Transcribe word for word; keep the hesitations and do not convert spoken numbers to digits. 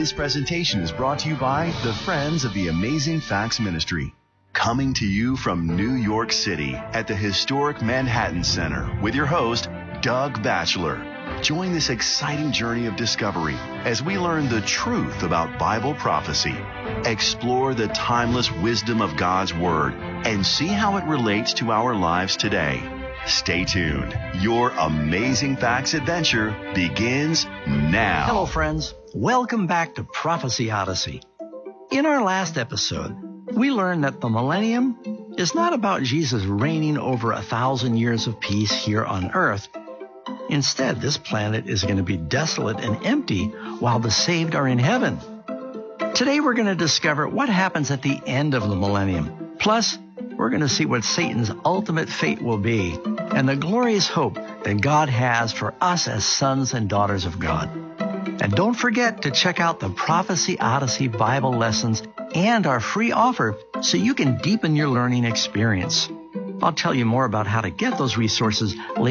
This presentation is brought to you by the Friends of the Amazing Facts Ministry. Coming to you from New York City at the historic Manhattan Center with your host, Doug Batchelor. Join this exciting journey of discovery as we learn the truth about Bible prophecy, explore the timeless wisdom of God's Word, and see how it relates to our lives today. Stay tuned. Your Amazing Facts adventure begins now. Hello, friends. Welcome back to Prophecy Odyssey. In our last episode, we learned that the millennium is not about Jesus reigning over a thousand years of peace here on earth. Instead, this planet is going to be desolate and empty while the saved are in heaven. Today, we're going to discover what happens at the end of the millennium. Plus, we're going to see what Satan's ultimate fate will be and the glorious hope that God has for us as sons and daughters of God. And don't forget to check out the Prophecy Odyssey Bible lessons and our free offer so you can deepen your learning experience. I'll tell you more about how to get those resources later.